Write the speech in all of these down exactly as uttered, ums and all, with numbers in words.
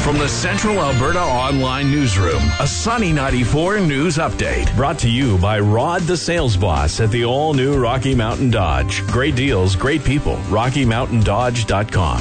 From the Central Alberta Online Newsroom, a Sunny ninety-four news update. Brought to you by Rod the Sales Boss at the all-new Rocky Mountain Dodge. Great deals, great people. rocky mountain dodge dot com.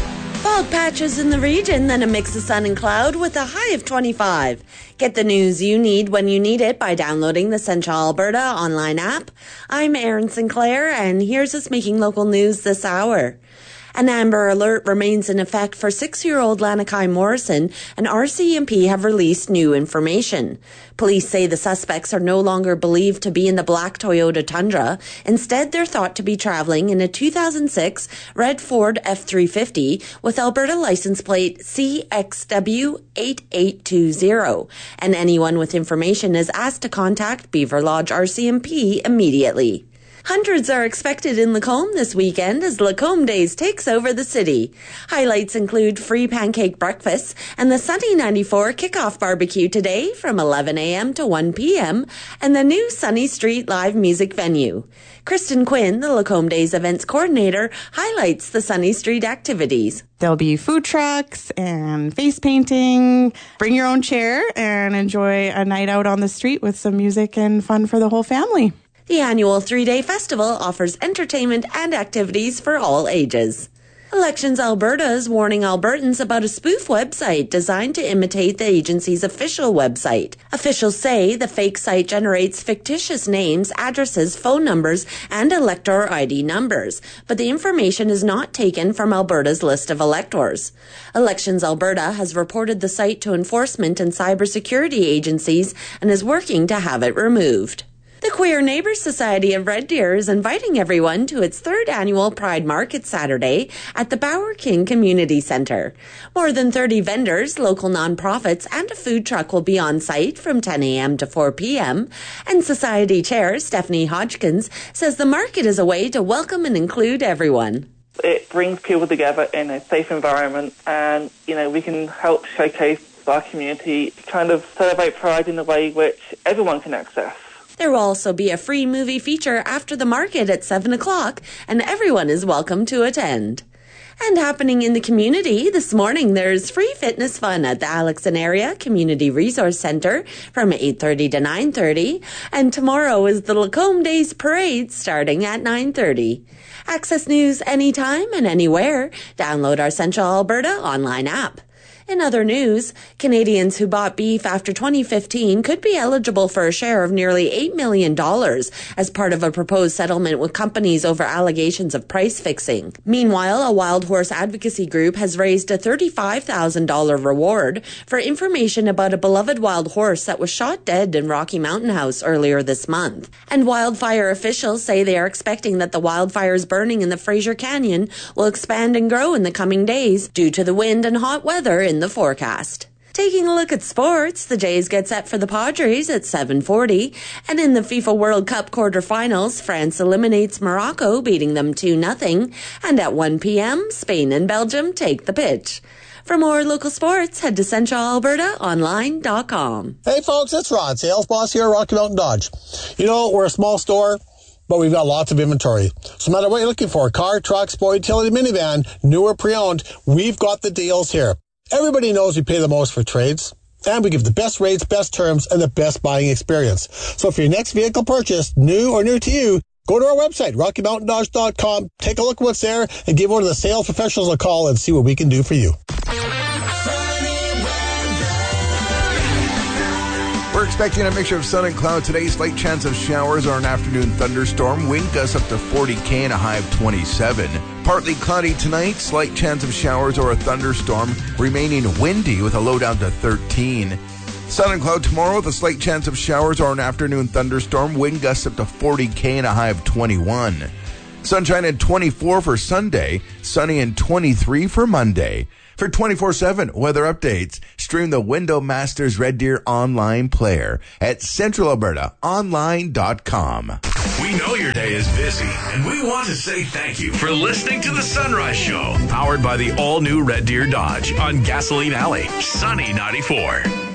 Fog patches in the region, then a mix of sun and cloud with a high of twenty-five. Get the news you need when you need it by downloading the Central Alberta online app. I'm Erin Sinclair, and here's us making local news this hour. An Amber Alert remains in effect for six-year-old Lanakai Morrison, and R C M P have released new information. Police say the suspects are no longer believed to be in the black Toyota Tundra. Instead, they're thought to be traveling in a two thousand six red Ford F three fifty with Alberta license plate C X W eight eight two zero. And anyone with information is asked to contact Beaver Lodge R C M P immediately. Hundreds are expected in Lacombe this weekend as Lacombe Days takes over the city. Highlights include free pancake breakfasts and the Sunny ninety-four kickoff barbecue today from eleven a.m. to one p.m. and the new Sunny Street live music venue. Kristen Quinn, the Lacombe Days events coordinator, highlights the Sunny Street activities. There'll be food trucks and face painting. Bring your own chair and enjoy a night out on the street with some music and fun for the whole family. The annual three-day festival offers entertainment and activities for all ages. Elections Alberta is warning Albertans about a spoof website designed to imitate the agency's official website. Officials say the fake site generates fictitious names, addresses, phone numbers, and elector I D numbers, but the information is not taken from Alberta's list of electors. Elections Alberta has reported the site to enforcement and cybersecurity agencies and is working to have it removed. The Queer Neighbours Society of Red Deer is inviting everyone to its third annual Pride Market Saturday at the Bauer King Community Centre. More than thirty vendors, local nonprofits, and a food truck will be on site from ten a.m. to four p.m. And Society Chair Stephanie Hodgkins says the market is a way to welcome and include everyone. It brings people together in a safe environment, and, you know, we can help showcase our community, kind of celebrate Pride in a way which everyone can access. There will also be a free movie feature after the market at seven o'clock, and everyone is welcome to attend. And happening in the community, this morning there's free fitness fun at the Alexon Area Community Resource Centre from eight thirty to nine thirty, and tomorrow is the Lacombe Days Parade starting at nine thirty. Access news anytime and anywhere. Download our Central Alberta online app. In other news, Canadians who bought beef after twenty fifteen could be eligible for a share of nearly eight million dollars as part of a proposed settlement with companies over allegations of price fixing. Meanwhile, a wild horse advocacy group has raised a thirty-five thousand dollars reward for information about a beloved wild horse that was shot dead in Rocky Mountain House earlier this month. And wildfire officials say they are expecting that the wildfires burning in the Fraser Canyon will expand and grow in the coming days due to the wind and hot weather in the forecast. Taking a look at sports, the Jays get set for the Padres at seven forty, and in the FIFA World Cup quarterfinals, France eliminates Morocco, beating them two nothing, and at one p.m., Spain and Belgium take the pitch. For more local sports, head to central alberta online dot com. Hey folks, it's Rod, sales boss here at Rocky Mountain Dodge. You know, we're a small store, but we've got lots of inventory. So no matter what you're looking for, car, truck, sport, utility, minivan, new or pre-owned, we've got the deals here. Everybody knows we pay the most for trades, and we give the best rates, best terms, and the best buying experience. So for your next vehicle purchase, new or new to you, go to our website, rocky mountain dodge dot com, take a look at what's there, and give one of the sales professionals a call and see what we can do for you. We're expecting a mixture of sun and cloud today. Slight chance of showers or an afternoon thunderstorm. Wind gusts up to forty K and a high of twenty-seven. Partly cloudy tonight. Slight chance of showers or a thunderstorm. Remaining windy with a low down to thirteen. Sun and cloud tomorrow with a slight chance of showers or an afternoon thunderstorm. Wind gusts up to forty K and a high of twenty-one. Sunshine at twenty-four for Sunday. Sunny and twenty-three for Monday. For twenty-four seven weather updates, stream the Window Masters Red Deer online player at central alberta online dot com. We know your day is busy, and we want to say thank you for listening to The Sunrise Show, powered by the all-new Red Deer Dodge on Gasoline Alley, Sunny ninety-four.